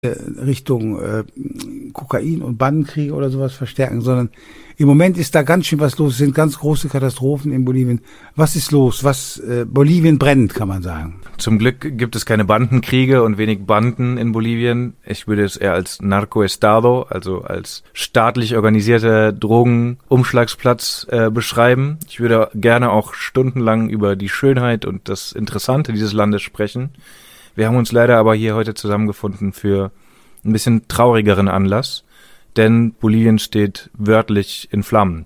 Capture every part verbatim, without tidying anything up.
Richtung äh, Kokain und Bandenkriege oder sowas verstärken, sondern im Moment ist da ganz schön was los. Es sind ganz große Katastrophen in Bolivien. Was ist los? Was äh, Bolivien brennt, kann man sagen. Zum Glück gibt es keine Bandenkriege und wenig Banden in Bolivien. Ich würde es eher als Narcoestado, also als staatlich organisierter Drogenumschlagsplatz äh, beschreiben. Ich würde gerne auch stundenlang über die Schönheit und das Interessante dieses Landes sprechen. Wir haben uns leider aber hier heute zusammengefunden für ein bisschen traurigeren Anlass, denn Bolivien steht wörtlich in Flammen.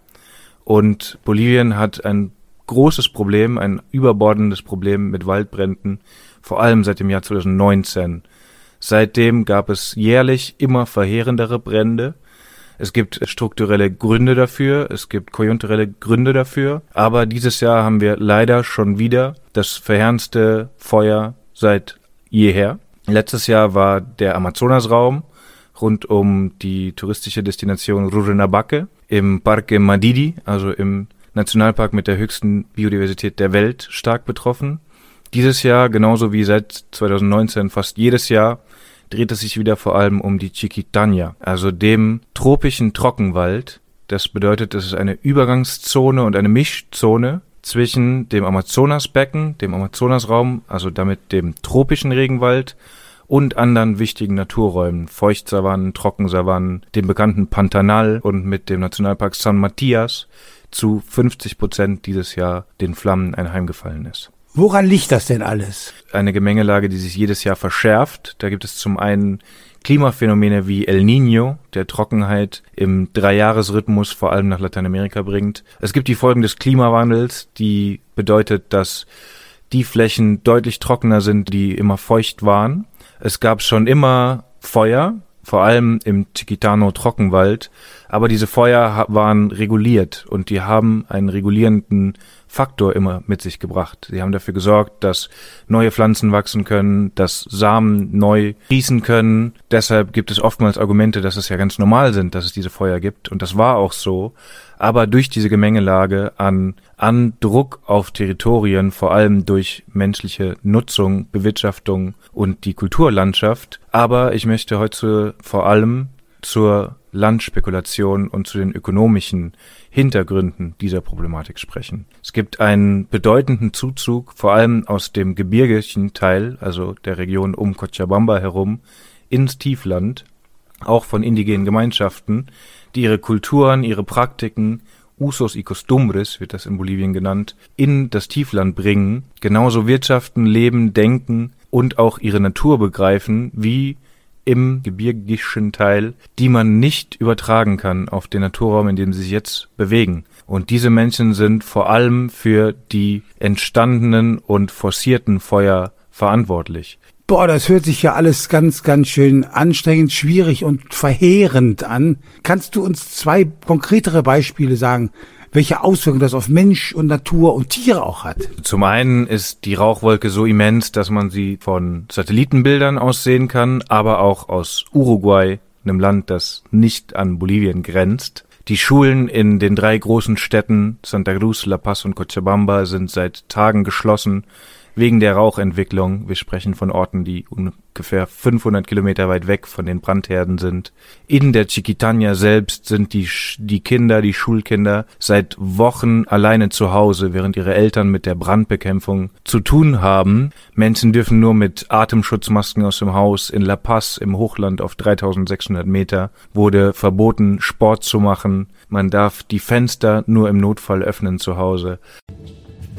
Und Bolivien hat ein großes Problem, ein überbordendes Problem mit Waldbränden, vor allem seit dem Jahr zwanzig neunzehn. Seitdem gab es jährlich immer verheerendere Brände. Es gibt strukturelle Gründe dafür, es gibt konjunkturelle Gründe dafür, aber dieses Jahr haben wir leider schon wieder das verheerendste Feuer seit jeher. Letztes Jahr war der Amazonasraum rund um die touristische Destination Rurrenabaque im Parque Madidi, also im Nationalpark mit der höchsten Biodiversität der Welt, stark betroffen. Dieses Jahr, genauso wie seit zwanzig neunzehn fast jedes Jahr, dreht es sich wieder vor allem um die Chiquitania, also dem tropischen Trockenwald. Das bedeutet, es ist eine Übergangszone und eine Mischzone zwischen dem Amazonasbecken, dem Amazonasraum, also damit dem tropischen Regenwald und anderen wichtigen Naturräumen, Feuchtsavannen, Trockensavannen, dem bekannten Pantanal und mit dem Nationalpark San Matias zu fünfzig Prozent dieses Jahr den Flammen anheimgefallen ist. Woran liegt das denn alles? Eine Gemengelage, die sich jedes Jahr verschärft. Da gibt es zum einen Klimaphänomene wie El Niño, der Trockenheit im Dreijahresrhythmus vor allem nach Lateinamerika bringt. Es gibt die Folgen des Klimawandels, die bedeutet, dass die Flächen deutlich trockener sind, die immer feucht waren. Es gab schon immer Feuer, vor allem im Chiquitano-Trockenwald, aber diese Feuer waren reguliert und die haben einen regulierenden Faktor immer mit sich gebracht. Sie haben dafür gesorgt, dass neue Pflanzen wachsen können, dass Samen neu sprießen können. Deshalb gibt es oftmals Argumente, dass es ja ganz normal sind, dass es diese Feuer gibt. Und das war auch so. Aber durch diese Gemengelage an, an Druck auf Territorien, vor allem durch menschliche Nutzung, Bewirtschaftung und die Kulturlandschaft. Aber ich möchte heute vor allem zur Landspekulation und zu den ökonomischen Hintergründen dieser Problematik sprechen. Es gibt einen bedeutenden Zuzug, vor allem aus dem gebirgigen Teil, also der Region um Cochabamba herum, ins Tiefland, auch von indigenen Gemeinschaften, die ihre Kulturen, ihre Praktiken, Usos y Costumbres, wird das in Bolivien genannt, in das Tiefland bringen, genauso wirtschaften, leben, denken und auch ihre Natur begreifen, wie im gebirgischen Teil, die man nicht übertragen kann auf den Naturraum, in dem sie sich jetzt bewegen. Und diese Menschen sind vor allem für die entstandenen und forcierten Feuer verantwortlich. Boah, das hört sich ja alles ganz, ganz schön anstrengend, schwierig und verheerend an. Kannst du uns zwei konkretere Beispiele sagen, welche Auswirkungen das auf Mensch und Natur und Tiere auch hat? Zum einen ist die Rauchwolke so immens, dass man sie von Satellitenbildern aus sehen kann, aber auch aus Uruguay, einem Land, das nicht an Bolivien grenzt. Die Schulen in den drei großen Städten Santa Cruz, La Paz und Cochabamba sind seit Tagen geschlossen wegen der Rauchentwicklung. Wir sprechen von Orten, die ungefähr fünfhundert Kilometer weit weg von den Brandherden sind. In der Chiquitania selbst sind die, die Kinder, die Schulkinder, seit Wochen alleine zu Hause, während ihre Eltern mit der Brandbekämpfung zu tun haben. Menschen dürfen nur mit Atemschutzmasken aus dem Haus. In La Paz, im Hochland auf dreitausendsechshundert Meter, wurde verboten, Sport zu machen. Man darf die Fenster nur im Notfall öffnen zu Hause.